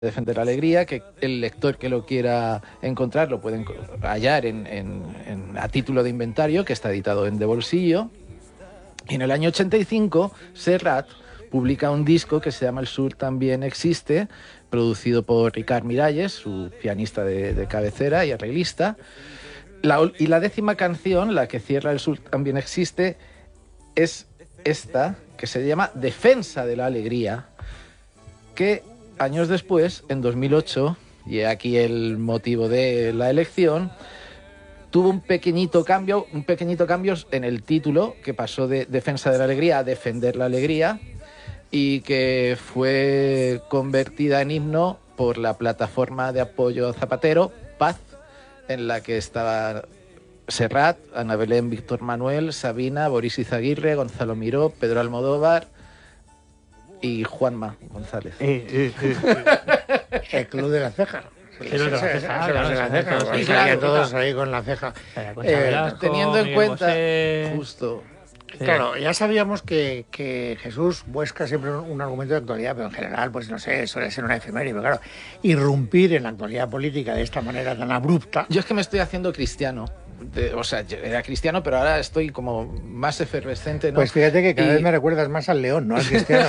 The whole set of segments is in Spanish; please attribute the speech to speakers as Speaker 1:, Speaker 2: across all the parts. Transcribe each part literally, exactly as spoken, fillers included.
Speaker 1: Defender la alegría, que el lector que lo quiera encontrar lo puede hallar en, en, en, a título de inventario, que está editado en De Bolsillo. Y en el año ochenta y cinco, Serrat publica un disco que se llama El Sur también existe, producido por Ricard Miralles, su pianista de, de cabecera y arreglista. La, y la décima canción, la que cierra El Sur también existe, es esta, que se llama Defensa de la Alegría, que años después, en dos mil ocho, y aquí el motivo de la elección, tuvo un pequeñito cambio, un pequeñito cambio en el título, que pasó de Defensa de la Alegría a Defender la Alegría, y que fue convertida en himno por la plataforma de apoyo Zapatero, Paz, en la que estaba Serrat, Ana Belén, Víctor Manuel, Sabina, Boris Izaguirre, Gonzalo Miró, Pedro Almodóvar y Juanma González.
Speaker 2: Eh, eh, eh.
Speaker 3: El Club de la Ceja.
Speaker 2: El Club de la Ceja, claro,
Speaker 3: de la
Speaker 2: sí,
Speaker 3: ceja.
Speaker 2: sí,
Speaker 3: Sí,
Speaker 2: claro,
Speaker 3: todos
Speaker 2: claro.
Speaker 3: ahí con la ceja.
Speaker 2: Eh,
Speaker 3: Eh,
Speaker 1: teniendo en
Speaker 2: Miguel
Speaker 1: cuenta,
Speaker 2: Bosé.
Speaker 1: justo,
Speaker 2: Sí.
Speaker 3: Claro, ya sabíamos que, que Jesús busca siempre un, un argumento de actualidad, pero en general, pues no sé, suele ser una efeméride, pero claro, irrumpir en la actualidad política de esta manera tan abrupta.
Speaker 1: yo es que me estoy haciendo cristiano. De, o sea, yo era cristiano, pero ahora estoy como más efervescente, ¿no?
Speaker 3: Pues fíjate que cada
Speaker 1: Y-
Speaker 3: vez me recuerdas más al león, no al cristiano.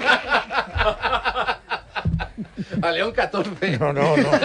Speaker 1: A León catorce.
Speaker 3: No, no, no.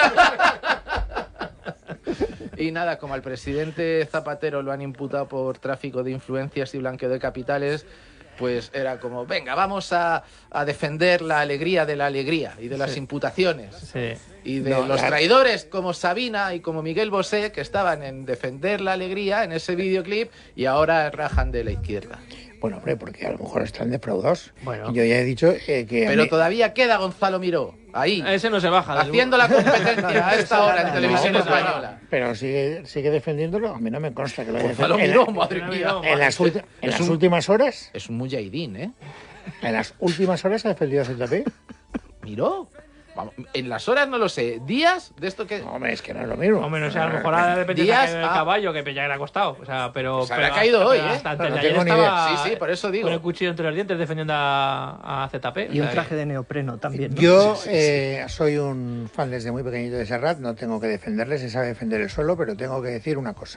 Speaker 1: Y nada, como al presidente Zapatero lo han imputado por tráfico de influencias y blanqueo de capitales, pues era como, venga, vamos a, a defender la alegría de la alegría y de las
Speaker 2: Sí.
Speaker 1: imputaciones.
Speaker 2: Sí.
Speaker 1: Y de
Speaker 3: No,
Speaker 1: los
Speaker 3: la-
Speaker 1: traidores como Sabina y como Miguel Bosé, que estaban en defender la alegría en ese videoclip y ahora rajan de la izquierda.
Speaker 3: Bueno, hombre, porque a lo mejor están defraudados.
Speaker 2: Bueno.
Speaker 3: Yo ya he dicho eh, que... a
Speaker 1: Pero
Speaker 3: mí-
Speaker 1: todavía queda Gonzalo Miró, ahí,
Speaker 2: Ese no se baja. desde
Speaker 1: haciendo la competencia a esta hora en televisión
Speaker 3: No,
Speaker 1: española.
Speaker 3: Pero sigue, sigue defendiéndolo. A mí no me consta que lo haya
Speaker 1: Gonzalo
Speaker 3: defendido.
Speaker 1: Miró, madre mía.
Speaker 3: En las, ulti- en
Speaker 1: Es
Speaker 3: las
Speaker 1: un-
Speaker 3: últimas horas,
Speaker 1: Es un mujahidín, ¿eh?
Speaker 3: en las últimas horas ha defendido a Z P.
Speaker 1: Miró. Vamos, en las horas no lo sé. ¿Días de esto que...?
Speaker 3: No, hombre, es que no es lo mismo.
Speaker 2: Hombre, no sé, a lo mejor ahora de repente se
Speaker 1: Días,
Speaker 2: ha caído el
Speaker 1: ah.
Speaker 2: caballo que ya era acostado. O sea, pero.
Speaker 1: Se
Speaker 2: pero
Speaker 1: habrá caído
Speaker 2: hasta-
Speaker 1: hoy,
Speaker 2: pero
Speaker 1: ¿eh?
Speaker 2: hasta antes
Speaker 3: No
Speaker 2: de ayer
Speaker 3: tengo ni
Speaker 2: estaba.
Speaker 1: idea. Sí, sí, por eso digo.
Speaker 2: Con el cuchillo entre los dientes defendiendo a, a Z P.
Speaker 4: Y
Speaker 2: o
Speaker 4: un
Speaker 2: sea,
Speaker 4: traje de neopreno también, ¿no?
Speaker 3: Yo
Speaker 1: Sí, sí, sí.
Speaker 3: eh, soy un fan desde muy pequeñito de Serrat, no tengo que defenderle, se sabe defender él solo, pero tengo que decir una cosa.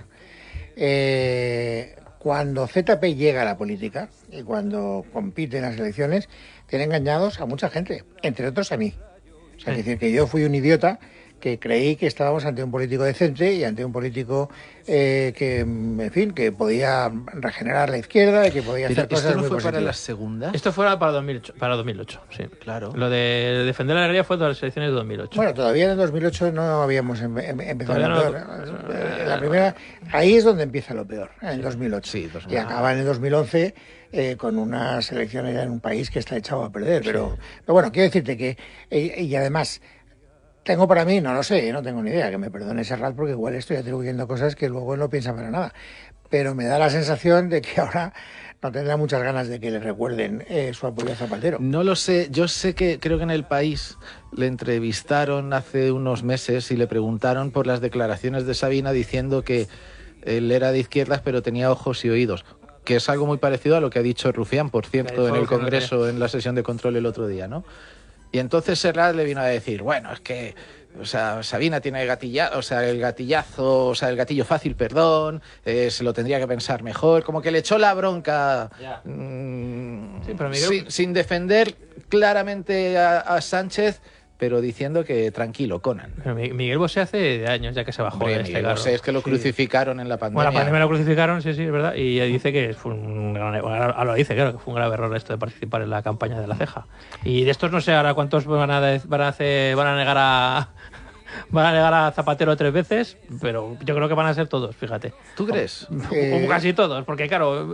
Speaker 3: Eh, cuando Z P llega a la política y cuando compite en las elecciones, tiene engañados a mucha gente, entre otros a mí. O sea,
Speaker 2: Sí.
Speaker 3: es decir, que yo fui un idiota que creí que estábamos ante un político decente y ante un político eh, que, en fin, que podía regenerar la izquierda y que podía
Speaker 1: Pero
Speaker 3: hacer
Speaker 1: esto
Speaker 3: cosas
Speaker 1: no
Speaker 3: muy
Speaker 1: fue para
Speaker 3: positivas.
Speaker 1: las segundas.
Speaker 2: Esto fue para dos mil ocho, para dos mil ocho, sí.
Speaker 1: Claro.
Speaker 2: Lo de defender la alegría fue de las elecciones de dos mil ocho.
Speaker 3: Bueno, todavía en el dos mil ocho no habíamos em- em- empezado
Speaker 2: Todavía
Speaker 3: lo
Speaker 2: no-
Speaker 3: peor. Eh, La primera, ahí es donde empieza lo peor, en el dos mil ocho.
Speaker 1: Sí, dos mil
Speaker 3: Y
Speaker 1: ocho.
Speaker 3: acaba en el dos mil once eh, con unas elecciones ya en un país que está echado a perder. Pero, pero bueno, quiero decirte que, eh, y además, tengo para mí, no lo sé, no tengo ni idea, que me perdone Serrat porque igual estoy atribuyendo cosas que luego él no piensa para nada. Pero me da la sensación de que ahora no tendrá muchas ganas de que le recuerden eh, su apoyo a Zapatero.
Speaker 1: No lo sé, yo sé que creo que en El País le entrevistaron hace unos meses y le preguntaron por las declaraciones de Sabina diciendo que él era de izquierdas pero tenía ojos y oídos, que es algo muy parecido a lo que ha dicho Rufián, por cierto, en el Congreso, en la sesión de control el otro día, ¿no? Y entonces Serrat le vino a decir, bueno, es que, o sea, Sabina tiene el gatillazo, o sea, el gatillazo, o sea, el gatillo fácil, perdón, eh, se lo tendría que pensar mejor, como que le echó la bronca
Speaker 2: Ya.
Speaker 1: mm,
Speaker 2: Sí, pero Miguel-
Speaker 1: sin, sin defender claramente a, a Sánchez, pero diciendo que tranquilo, Conan.
Speaker 2: Pero Mi- Miguel Bosé hace años ya que se bajó
Speaker 1: Hombre,
Speaker 2: de este
Speaker 1: Miguel
Speaker 2: carro.
Speaker 1: Bosé, es que lo
Speaker 2: Sí.
Speaker 1: crucificaron en la pandemia.
Speaker 2: Bueno, la pandemia lo crucificaron, sí, sí, es verdad. Y ella dice que fue un gran ahora ahora lo dice, claro, que fue un grave error esto de participar en la campaña de la ceja. Y de estos no sé ahora cuántos van a, de- van a, hacer, van a negar a van a negar a Zapatero tres veces, pero yo creo que van a ser todos, fíjate.
Speaker 1: ¿Tú crees?
Speaker 3: Eh,
Speaker 2: Como casi todos, porque claro,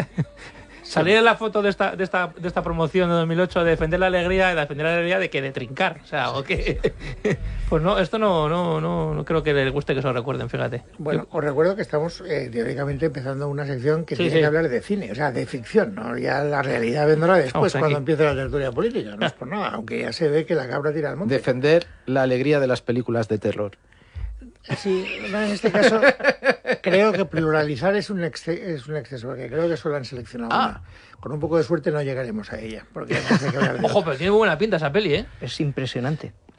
Speaker 2: salir en la foto de esta, de esta, de esta promoción de dos mil ocho de defender la alegría, de defender la alegría de que de trincar, o sea, o que pues no, esto no, no, no, no creo que les guste que se lo recuerden, fíjate.
Speaker 3: Bueno, os recuerdo que estamos eh, teóricamente empezando una sección que
Speaker 2: Sí,
Speaker 3: tiene
Speaker 2: sí.
Speaker 3: que hablar de cine, o sea, de ficción, ¿no? Ya la realidad vendrá después,
Speaker 2: Vamos aquí.
Speaker 3: cuando empiece la tertulia política, no es por nada, aunque ya se ve que la cabra tira al monte.
Speaker 1: Defender la alegría de las películas de terror.
Speaker 3: Sí, no, en este caso creo que pluralizar es un, exce- es un exceso, porque creo que solo han seleccionado
Speaker 1: Ah.
Speaker 3: una. Con un poco de suerte no llegaremos a ella, porque antes hay que hablar de
Speaker 2: Ojo, pero tiene muy buena pinta esa peli, ¿eh?
Speaker 4: Es impresionante.